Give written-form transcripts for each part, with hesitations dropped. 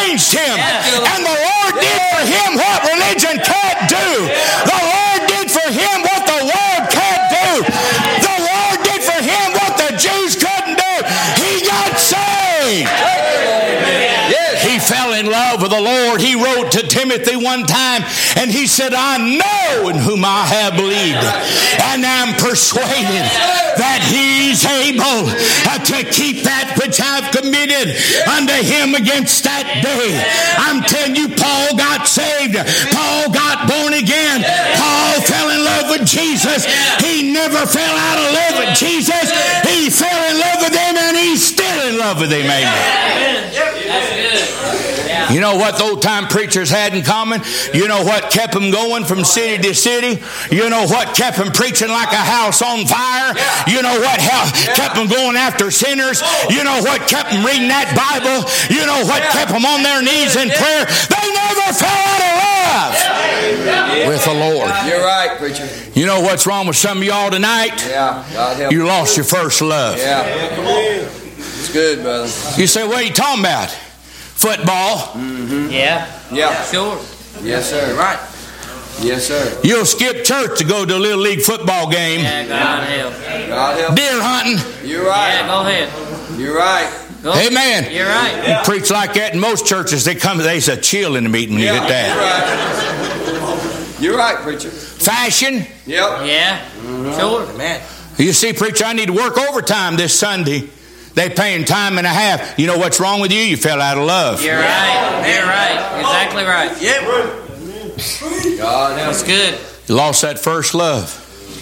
changed him. And the Lord did for him what religion can't do. The Lord did for him what the world can't do. The Lord did for him what the Jews couldn't do. He got saved. He fell in love with the Lord. He wrote to Timothy one time and he said, I know in whom I have believed and am persuaded that he's able to keep that which I've committed unto him against that day. I'm telling you, Paul got saved. Paul got born again. Paul fell in love with Jesus. He never fell out of love with Jesus. He fell in love with him and he's still in love with him. Amen. You know what the old time preachers had in common? You know what kept them going from city to city? You know what kept them preaching like a house on fire? You know what kept them going after sinners? You know what kept them reading that Bible? You know what kept them on their knees in prayer? They never fell out of love with the Lord. You're right, preacher. You know what's wrong with some of y'all tonight? Yeah, God help you lost your first love. Yeah, it's good, brother. You say, what are you talking about? Football. Mm-hmm. Yeah, sure. Yes, sir. Right. Yes, sir. You'll skip church to go to a little league football game. Yeah, God help. God help. Deer hunting. You're right. Yeah, go ahead. You're right. Go Amen. You're right. You preach like that in most churches. There's a chill in the meeting when you get that. You're right. You're right, preacher. Fashion. Yep. Yeah. Mm-hmm. Sure. Man. You see, preacher, I need to work overtime this Sunday. They paying time and a half. You know what's wrong with you? You fell out of love. You're right. You're right. Exactly right. Yep. God, that's good. You lost that first love.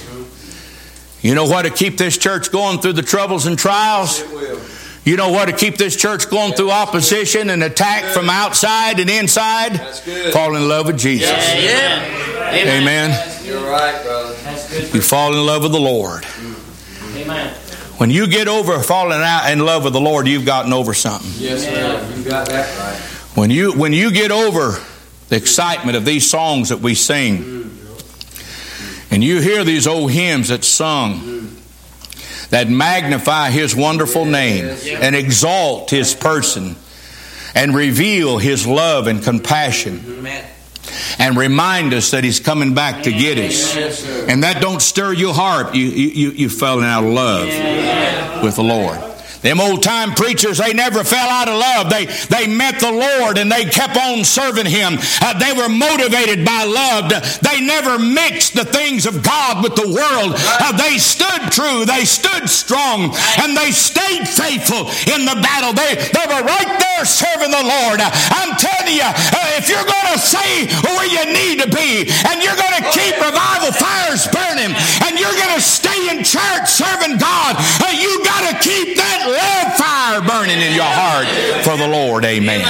You know what to keep this church going through the troubles and trials? it will. You know what to keep this church going through opposition and attack from outside and inside? That's good. Fall in love with Jesus. Yeah. Amen. You're right, brother. That's good. You fall in love with the Lord. Amen. When you get over falling out in love with the Lord, you've gotten over something. Yes, sir. You got that right. When you get over the excitement of these songs that we sing, and you hear these old hymns that's sung that magnify His wonderful name and exalt His person and reveal His love and compassion and remind us that He's coming back to get us, and that don't stir your heart, you fell out of love with the Lord. Them old time preachers, they never fell out of love. They met the Lord and they kept on serving Him. They were motivated by love. They never mixed the things of God with the world. They stood true. They stood strong. And they stayed faithful in the battle. They were right there serving the Lord. I'm telling you, if you're going to stay where you need to be, and you're going to keep revival fires burning, and you're going to stay in church serving God, you got to keep that love fire burning in your heart for the Lord. Amen.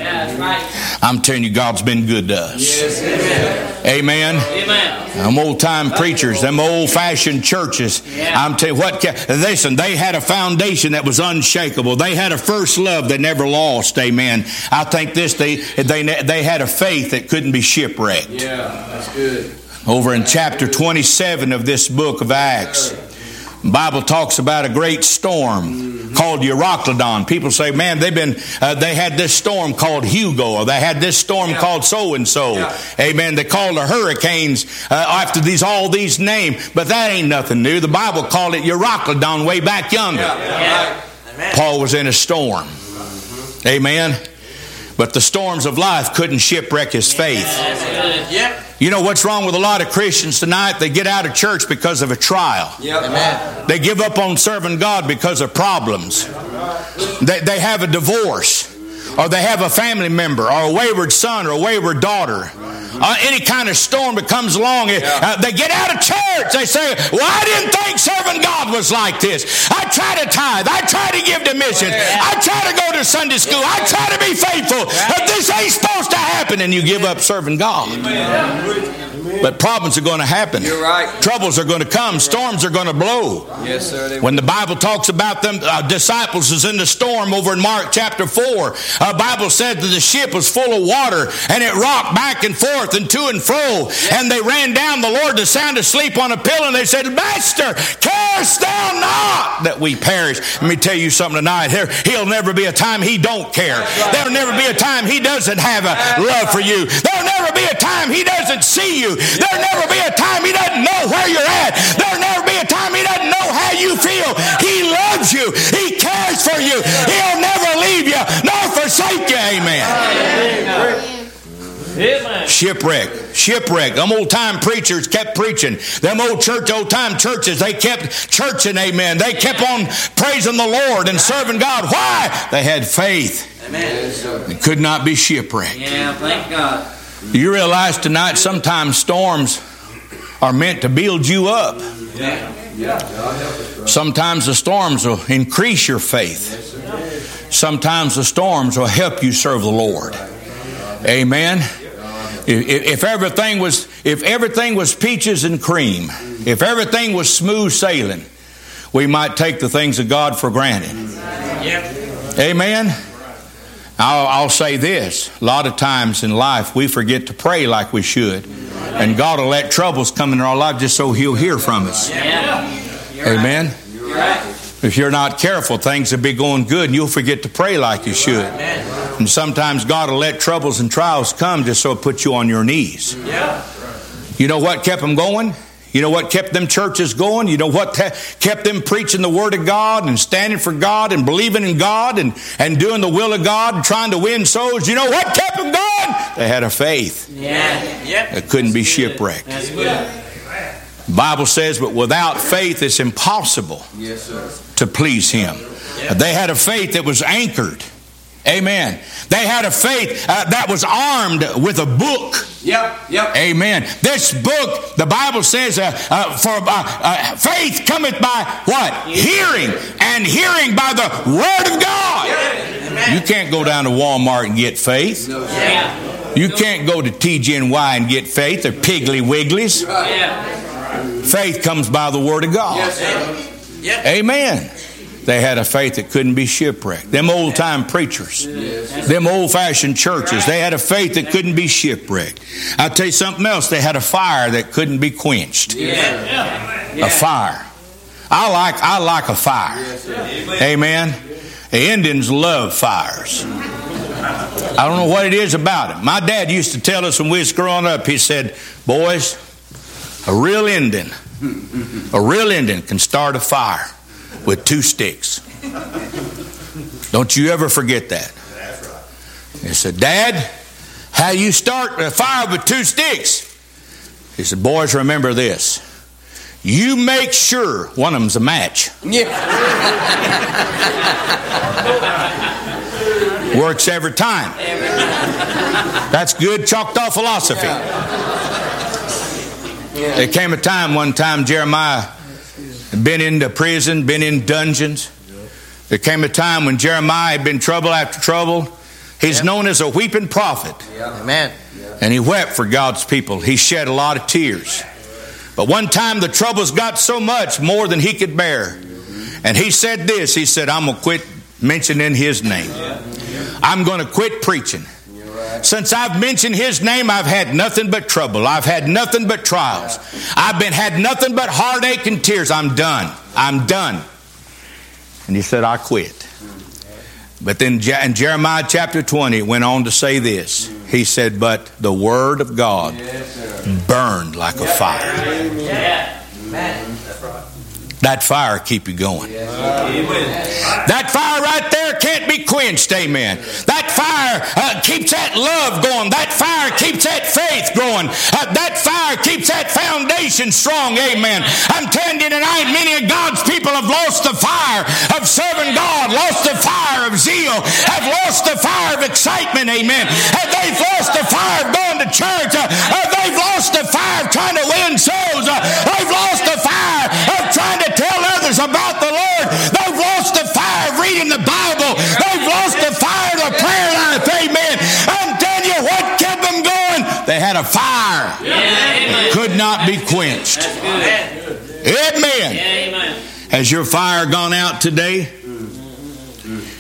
I'm telling you, God's been good to us. Amen. Them old time preachers, them old fashioned churches. I'm telling you what. Listen, they had a foundation that was unshakable. They had a first love that never lost. Amen. I think they had a faith that couldn't be shipwrecked. Yeah, that's good. Over in chapter 27 of this book of Acts, the Bible talks about a great storm called Euroclydon. People say, man, they had this storm called Hugo, or they had this storm called so-and-so. Amen. They called the hurricanes after all these names, but that ain't nothing new. The Bible called it Euroclydon way back yonder. Paul was in a storm. Amen. But the storms of life couldn't shipwreck his faith. You know what's wrong with a lot of Christians tonight? They get out of church because of a trial. They give up on serving God because of problems. They have a divorce, or they have a family member, or a wayward son, or a wayward daughter. Any kind of storm that comes along, they get out of church. They say, well, I didn't think serving God was like this. I try to tithe. I try to give to missions. I try to go to Sunday school. I try to be faithful. But this ain't supposed to happen, and you give up serving God. But problems are going to happen. You're right. Troubles are going to come. Storms are going to blow. Yes, sir. When the Bible talks about them, disciples is in the storm over in Mark chapter 4. Bible said that the ship was full of water, and it rocked back and forth and to and fro. And they ran down the Lord sound asleep on a pillow, and they said, Master, carest thou not that we perish? Let me tell you something tonight. He'll never be a time He don't care. There'll never be a time He doesn't have a love for you. There'll never be a time He doesn't see you. There'll never be a time He doesn't know where you're at. There'll never be a time He doesn't know how you feel. He loves you. He cares for you. He'll never leave you nor forsake you. Amen. Shipwreck. Them old time preachers kept preaching. Them old time churches, they kept churching. Amen. They kept on praising the Lord and serving God. Why? They had faith. Amen. It could not be shipwrecked. Yeah, thank God. You realize tonight sometimes storms are meant to build you up. Sometimes the storms will increase your faith. Sometimes the storms will help you serve the Lord. Amen. If everything was peaches and cream, if everything was smooth sailing, we might take the things of God for granted. Amen. I'll say this. A lot of times in life we forget to pray like we should. And God will let troubles come in our life just so He'll hear from us. Amen. If you're not careful, things will be going good and you'll forget to pray like you should. And sometimes God will let troubles and trials come just so it puts you on your knees. You know what kept them going? You know what kept them churches going? You know what kept them preaching the Word of God and standing for God and believing in God and doing the will of God and trying to win souls? You know what kept them going? They had a faith that couldn't be shipwrecked. The Bible says, but without faith it's impossible to please Him. They had a faith that was anchored. Amen. They had a faith that was armed with a book. Amen. This book, the Bible says, faith cometh by what? Hearing. And hearing by the Word of God. You can't go down to Walmart and get faith. You can't go to TGNY and get faith or Piggly Wigglies. Faith comes by the Word of God. Amen. They had a faith that couldn't be shipwrecked. Them old-time preachers, them old-fashioned churches, they had a faith that couldn't be shipwrecked. I'll tell you something else. They had a fire that couldn't be quenched. A fire. I like a fire. Amen. The Indians love fires. I don't know what it is about it. My dad used to tell us when we was growing up, he said, boys, a real Indian can start a fire with 2 sticks. Don't you ever forget that. He said, Dad, how you start a fire with 2 sticks? He said, boys, remember this. You make sure one of them's a match. Works every time. That's good Choctaw philosophy. There came a time, one time, Jeremiah had been into prison, been in dungeons. There came a time when Jeremiah had been trouble after trouble. He's known as a weeping prophet. Amen. And he wept for God's people. He shed a lot of tears. But one time the troubles got so much, more than he could bear. And he said this, he said, I'm going to quit mentioning His name. I'm going to quit preaching. Since I've mentioned His name, I've had nothing but trouble. I've had nothing but trials. I've had nothing but heartache and tears. I'm done. I'm done. And he said, I quit. But then in Jeremiah chapter 20, it went on to say this. He said, but the Word of God burned like a fire. That fire keep you going. That fire right there can't be quenched. Amen. That fire keeps that love going. That fire keeps that faith going. That fire keeps that foundation strong. Amen. I'm telling you tonight, many of God's people have lost the fire of serving God, lost the fire of zeal, have lost the fire of excitement. Amen. They've lost the fire of going to church. They've lost the fire of trying to win souls. They've lost the fire of trying to tell others about the Lord. They've lost the fire of reading the Bible. They've lost the fire of the prayer life. Amen. I'm telling you what kept them going. They had a fire that could not be quenched. Amen. Has your fire gone out today?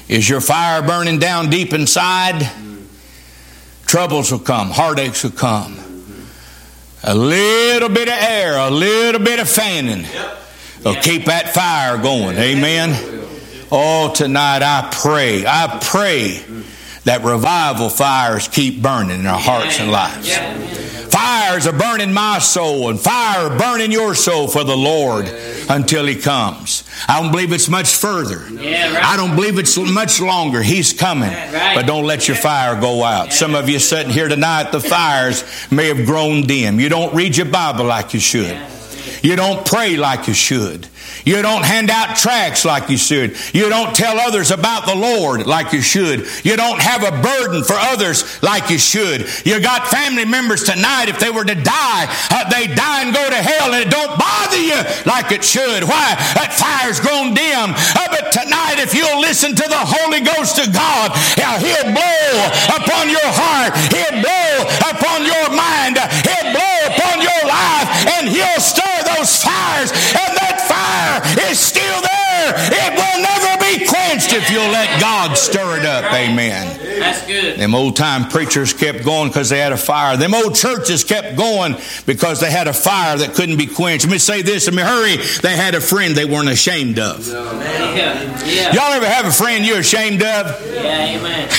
Is your fire burning down deep inside? Troubles will come. Heartaches will come. A little bit of air, a little bit of fanning will keep that fire going. Amen. Oh, tonight I pray that revival fires keep burning in our hearts and lives. Fires are burning my soul, and fire burning your soul for the Lord until He comes. I don't believe it's much further. I don't believe it's much longer. He's coming. But don't let your fire go out. Some of you sitting here tonight, the fires may have grown dim. You don't read your Bible like you should. You don't pray like you should. You don't hand out tracts like you should. You don't tell others about the Lord like you should. You don't have a burden for others like you should. You got family members tonight, if they were to die, they die and go to hell, and it don't bother you like it should. Why? That fire's grown dim. But tonight, if you'll listen to the Holy Ghost of God, He'll blow upon your heart. He'll blow upon your mind. He'll blow upon your life, and He'll stir those fires, and that fire is still there. It will never be quenched if you'll let God stir it up. Amen. That's good. Them old time preachers kept going because they had a fire. Them old churches kept going because they had a fire that couldn't be quenched. Let me say this in a hurry. They had a friend they weren't ashamed of. Yeah. Y'all ever have a friend you're ashamed of? Yeah, amen.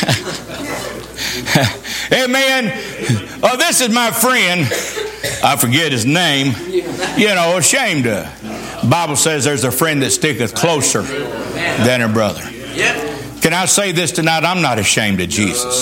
Amen. Oh, this is my friend. I forget his name. Ashamed of. The Bible says there's a friend that sticketh closer than a brother. Can I say this tonight? I'm not ashamed of Jesus.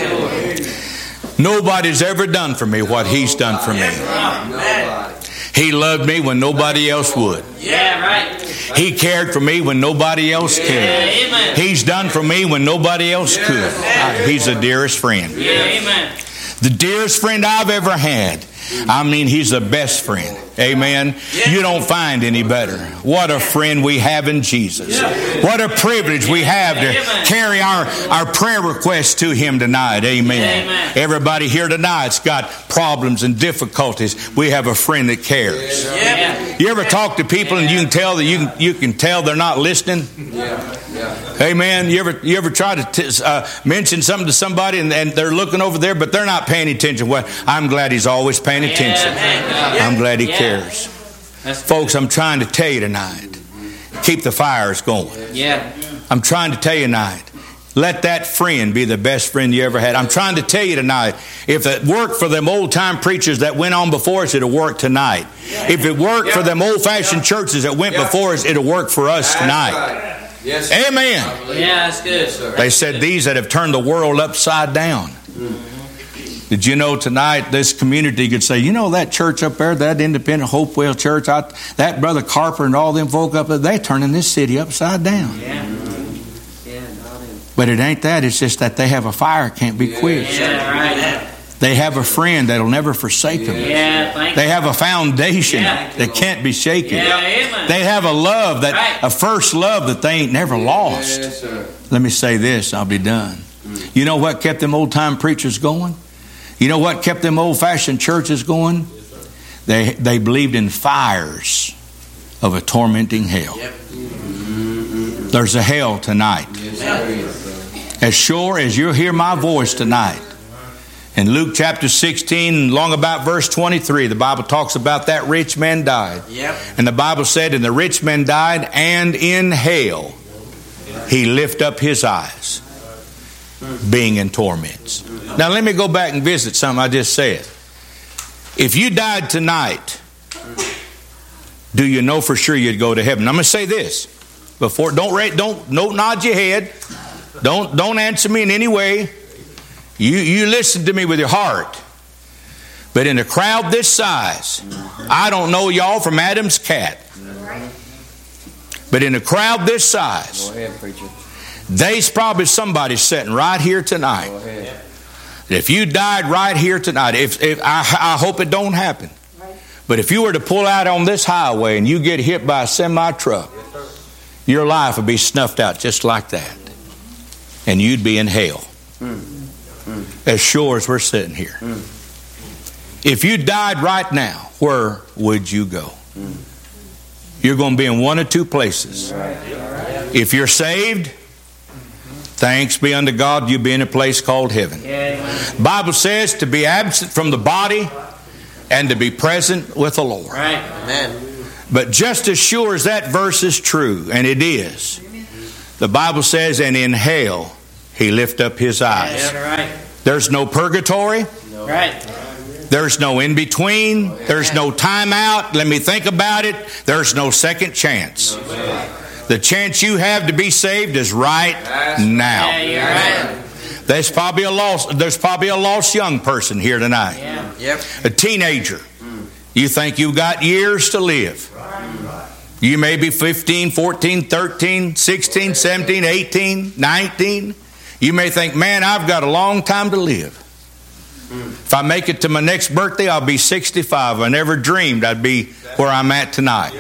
Nobody's ever done for me what He's done for me. He loved me when nobody else would. He cared for me when nobody else cared. He's done for me when nobody else could. He's the dearest friend. The dearest friend I've ever had. I mean, He's the best friend. Amen. You don't find any better. What a friend we have in Jesus. What a privilege we have to carry our prayer requests to Him tonight. Amen. Everybody here tonight's got problems and difficulties. We have a friend that cares. You ever talk to people and you can tell that you can tell they're not listening? Amen. You ever try to mention something to somebody and they're looking over there, but they're not paying attention? Well, I'm glad He's always paying attention. I'm glad He cares. Folks, I'm trying to tell you tonight, keep the fires going. I'm trying to tell you tonight, let that friend be the best friend you ever had. I'm trying to tell you tonight, if it worked for them old time preachers that went on before us, it'll work tonight. If it worked for them old fashioned churches that went before us, it'll work for us tonight. Yes, amen. Yeah, that's good. They said these that have turned the world upside down. Did you know tonight this community could say, that church up there, that independent Hopewell church, that Brother Carper and all them folk up there, they're turning this city upside down. But it ain't that. It's just that they have a fire can't be quenched. They have a friend that'll never forsake them. They have a foundation that can't be shaken. They have a love, a first love that they ain't never lost. Let me say this, I'll be done. You know what kept them old time preachers going? You know what kept them old fashioned churches going? They believed in fires of a tormenting hell. There's a hell tonight. As sure as you hear my voice tonight. In Luke chapter 16, long about verse 23, the Bible talks about that rich man died. And the Bible said, and the rich man died, and in hell he lift up his eyes, being in torments. Now let me go back and visit something I just said. If you died tonight, do you know for sure you'd go to heaven? I'm going to say this before. Don't nod your head. Don't answer me in any way. You listen to me with your heart. But in a crowd this size, I don't know y'all from Adam's cat. But in a crowd this size, go ahead, preacher. There's probably somebody sitting right here tonight. Go ahead. If you died right here tonight, I hope it don't happen. But if you were to pull out on this highway and you get hit by a semi-truck, your life would be snuffed out just like that. And you'd be in hell. As sure as we're sitting here. If you died right now, where would you go? You're going to be in one of two places. If you're saved, Thanks be unto God, you'll be in a place called heaven. Yeah. The Bible says to be absent from the body and to be present with the Lord. Right. Amen. But just as sure as that verse is true, and it is, the Bible says, and in hell he lift up his eyes. Yeah, right. There's no purgatory. Right. There's no in between. There's no time out. Let me think about it. There's no second chance. The chance you have to be saved is right now. Yeah, you're right. There's probably a lost young person here tonight. Yeah. Yep. A teenager. You think you've got years to live. You may be 15, 14, 13, 16, 17, 18, 19. You may think, man, I've got a long time to live. If I make it to my next birthday, I'll be 65. I never dreamed I'd be where I'm at tonight.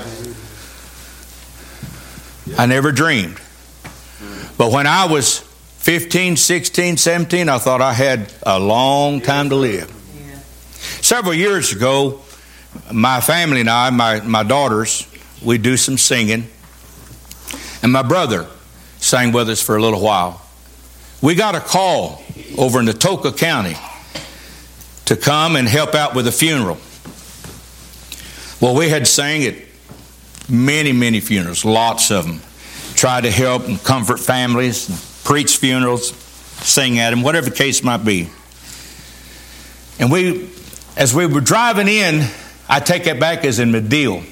I never dreamed. But when I was 15, 16, 17, I thought I had a long time to live. Several years ago, my family and I, my daughters, we do some singing. And my brother sang with us for a little while. We got a call over in Atoka County to come and help out with a funeral. Well, we had sang at many funerals, lots of them. Tried to help and comfort families, and preach funerals, sing at them, whatever the case might be. And as we were driving in, I take it back as in Medill.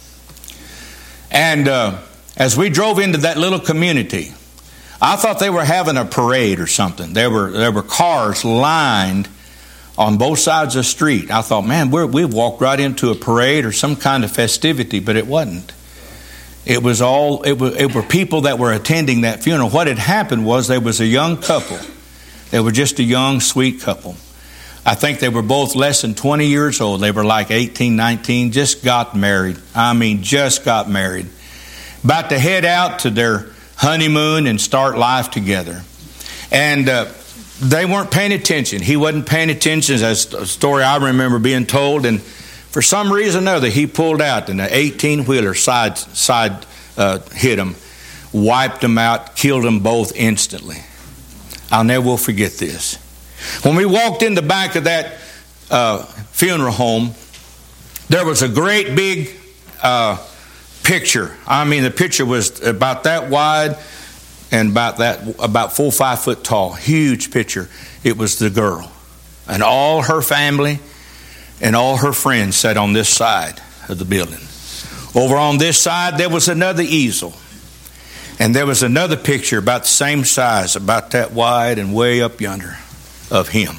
And as we drove into that little community, I thought they were having a parade or something. There were cars lined on both sides of the street. I thought, man, we've walked right into a parade or some kind of festivity, but it wasn't. It were people that were attending that funeral. What had happened was there was a young couple. They were just a young, sweet couple. I think they were both less than 20 years old. They were like 18, 19, just got married. I mean, just got married. About to head out to their honeymoon and start life together. And they weren't paying attention. He wasn't paying attention. That's a story I remember being told. And for some reason or other, he pulled out and an 18-wheeler side hit him, wiped them out, killed them both instantly. I'll never will forget this. When we walked in the back of that funeral home, there was a great big picture. I mean, the picture was about that wide and about 4 or 5 foot tall. Huge picture. It was the girl. And all her family and all her friends sat on this side of the building. Over on this side, there was another easel. And there was another picture about the same size, about that wide and way up yonder, of him.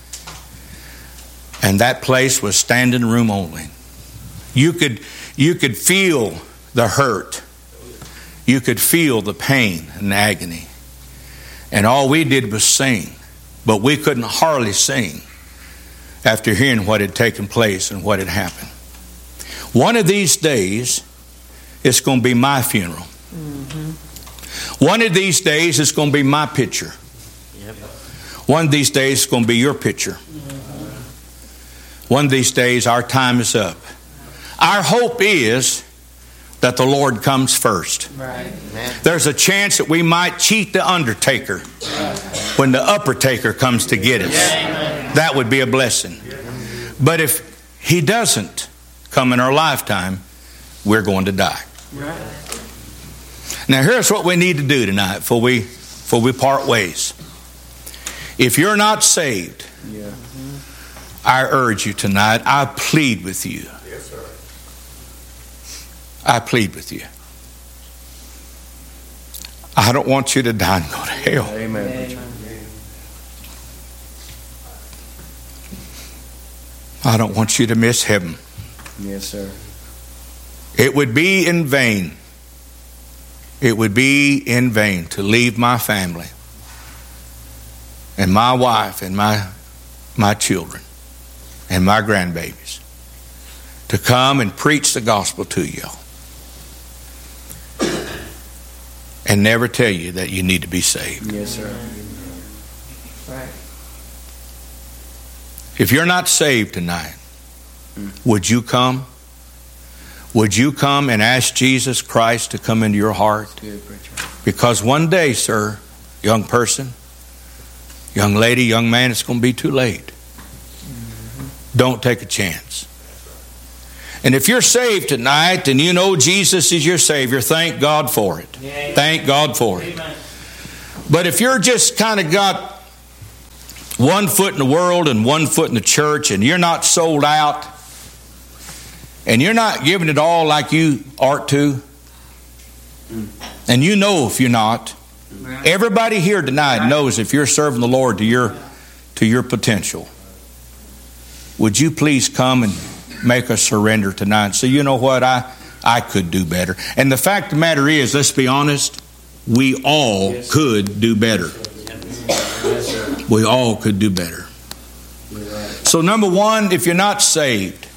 And that place was standing room only. You could feel the hurt. You could feel the pain and agony. And all we did was sing. But we couldn't hardly sing after hearing what had taken place and what had happened. One of these days, it's going to be my funeral. Mm-hmm. One of these days, it's going to be my picture. Yep. One of these days, it's going to be your picture. Mm-hmm. One of these days, our time is up. Our hope is that the Lord comes first. Right. There's a chance that we might cheat the undertaker when the uppertaker comes to get us. Yeah. That would be a blessing. But if he doesn't come in our lifetime, we're going to die. Right. Now here's what we need to do tonight before we part ways. If you're not saved, I urge you tonight, I plead with you. Yes, sir. I plead with you. I don't want you to die and go to hell. Amen. I don't want you to miss heaven. Yes, sir. It would be in vain. It would be in vain to leave my family and my wife and my children and my grandbabies to come and preach the gospel to you and never tell you that you need to be saved. Yes, sir. Right. If you're not saved tonight, would you come? Would you come and ask Jesus Christ to come into your heart? Because one day, sir, young person, young lady, young man, it's going to be too late. Don't take a chance. And if you're saved tonight and you know Jesus is your Savior, thank God for it. Thank God for it. But if you're just kind of got one foot in the world and one foot in the church, and you're not sold out, and you're not giving it all like you ought to, and you know if you're not, everybody here tonight knows if you're serving the Lord to your potential. Would you please come and make a surrender tonight? So you know what, I could do better. And the fact of the matter is, let's be honest, we all could do better. We all could do better. So number one, if you're not saved,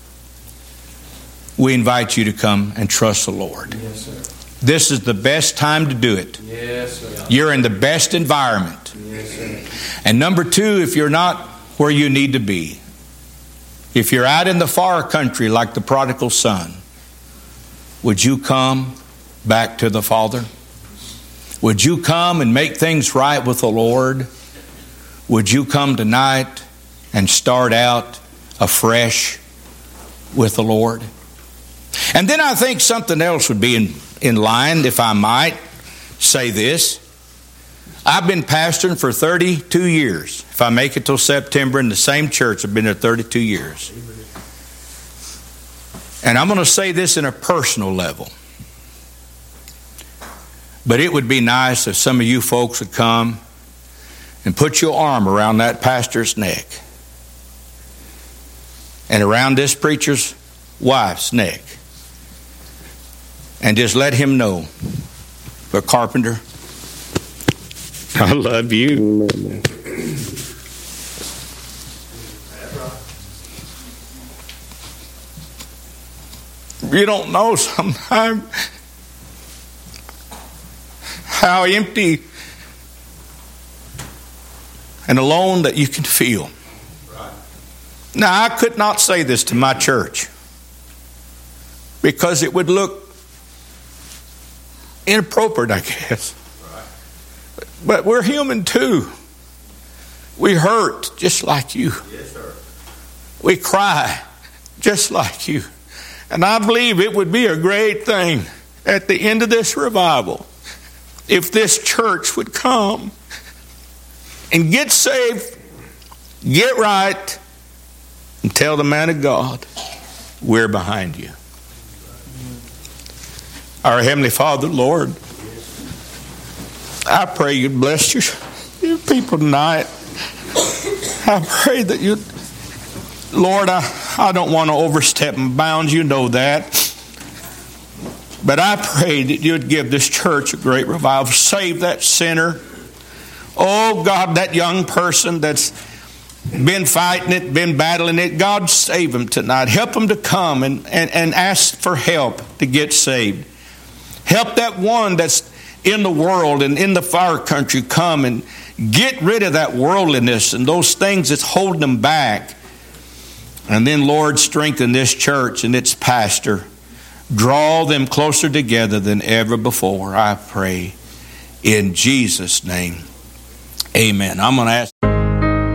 we invite you to come and trust the Lord. This is the best time to do it. You're in the best environment. And number two, if you're not where you need to be, if you're out in the far country like the prodigal son, would you come back to the Father? Would you come and make things right with the Lord? Would you come tonight and start out afresh with the Lord? And then I think something else would be in line, if I might say this. I've been pastoring for 32 years. If I make it till September in the same church, I've been there 32 years. And I'm going to say this in a personal level. But it would be nice if some of you folks would come and put your arm around that pastor's neck and around this preacher's wife's neck and just let him know, but Carpenter, I love you. You don't know sometimes how empty and alone that you can feel. Now, I could not say this to my church because it would look inappropriate, I guess. But we're human too. We hurt just like you. Yes, sir. We cry just like you. And I believe it would be a great thing at the end of this revival if this church would come and get saved, get right, and tell the man of God, we're behind you. Our Heavenly Father, Lord, I pray you bless your people tonight. I pray that you, Lord, I don't want to overstep my bounds, you know that. But I pray that you'd give this church a great revival. Save that sinner. Oh God, that young person that's been fighting it, been battling it. God, save them tonight. Help them to come and ask for help to get saved. Help that one that's in the world and in the far country come and get rid of that worldliness and those things that's holding them back. And then, Lord, strengthen this church and its pastor. Draw them closer together than ever before, I pray. In Jesus' name, amen. I'm going to ask